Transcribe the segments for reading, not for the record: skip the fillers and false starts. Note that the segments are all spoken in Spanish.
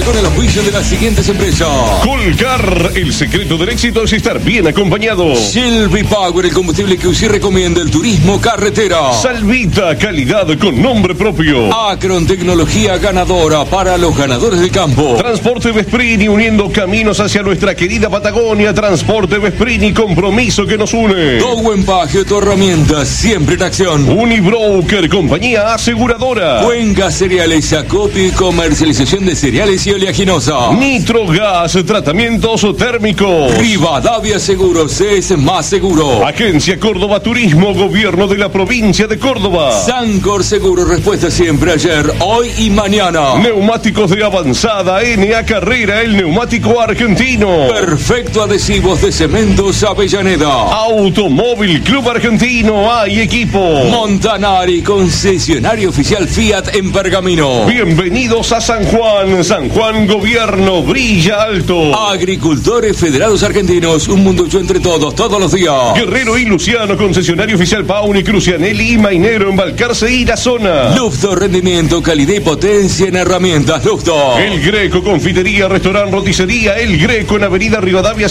con el apoyo de las siguientes empresas. Colcar, el secreto del éxito es estar bien acompañado. Shelby Power, el combustible que usted recomienda el turismo carretera. Salvita, calidad con nombre propio. Acron, tecnología ganadora para los ganadores del campo. Transporte Vesprini, uniendo caminos hacia nuestra querida Patagonia. Transporte Vesprini, compromiso que nos une. Todo empaque, tu herramienta, siempre en acción. Unibroker, compañía aseguradora. Cuenca Cereales, acopio y comercialización de cereales y oleaginosa. Nitrogas, tratamientos térmicos. Rivadavia Seguros es más seguro. Agencia Córdoba Turismo, Gobierno de la Provincia de Córdoba. Sancor Seguro, respuesta siempre ayer, hoy y mañana. Neumáticos de avanzada, NA Carrera, el neumático argentino. Perfecto Adhesivos de Cementos Avellaneda. Automóvil Club Argentino, hay equipo. Montanari, concesionario oficial Fiat en Pergamino. Bienvenidos a San Juan. San Juan Gobierno, brilla alto. Agricultores Federados Argentinos, un mundo hecho entre todos, todos los días. Guerrero y Luciano, concesionario oficial Pauni, Crucianelli y Mainero en Balcarce y la zona. Lufto, rendimiento, calidad y potencia en herramientas. Lufto. El Greco, confitería, restaurante, roticería. El Greco en Avenida Rivadavia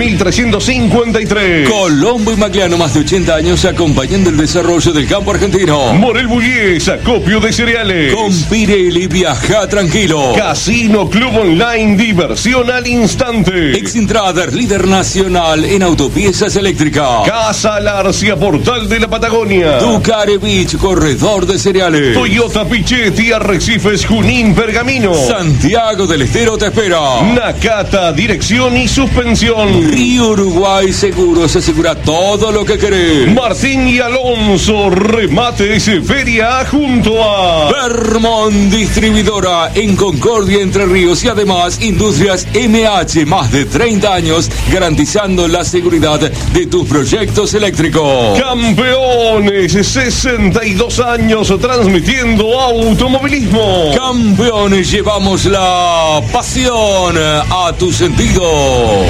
5353. Colombo y Magliano, más de 80 años acompañando el desarrollo del campo argentino. Morel Bullies, acopio de cereales. Con Pirelli, viaja tranquilo. Casino Club Online, diversión al instante. Exintrader, líder nacional en autopiezas eléctricas. Casa Larcia, portal de la Patagonia. Ducare Beach, corredor de cereales. Toyota Pichetti, Arrecifes, Junín, Pergamino. Santiago del Estero te espera. Nakata, dirección y suspensión. Río Uruguay Seguros, asegura todo lo que querés. Martín y Alonso, remates, feria junto a Vermont Distribuidora en Concordia, Entre Ríos, y además Industrias MH, más de 30 años garantizando la seguridad de tus proyectos eléctricos. Campeones, 62 años transmitiendo automovilismo. Campeones, llevamos la pasión a tu sentido.